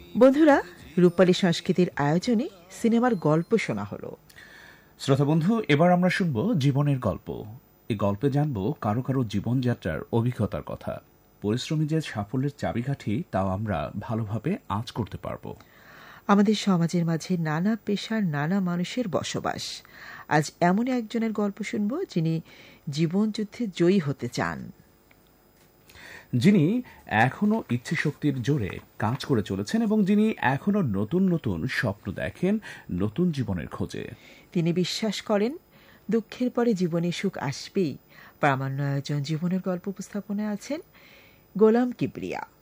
বন্ধুরা, রূপালী সংস্কৃতির আয়োজনে সিনেমার গল্প শোনা হলো। শ্রোতা বন্ধু, এবার আমরা শুনব জীবনের গল্প। এই গল্পে জানব কারো কারো জীবনযাত্রার অভিজ্ঞতার কথা। পরিশ্রমী যে সাফল্যের চাবিকাঠি, তাও আমরা ভালোভাবে আঁচ করতে পারব। আমাদের সমাজের মাঝে নানা পেশার নানা মানুষের বসবাস। আজ এমন একজনের গল্প শুনব যিনি জীবনযুদ্ধে জয়ী হতে চান, যিনি এখনো ইচ্ছে শক্তির জোরে কাজ করে চলেছেন এবং যিনি এখনো নতুন নতুন স্বপ্ন দেখেন নতুন জীবনের খোঁজে। তিনি বিশ্বাস করেন দুঃখের পরে জীবনে সুখ আসবেই। প্রামাণ্য আয়োজন জীবনের গল্প উপস্থাপনায় আছেন গোলাম কিবরিয়া।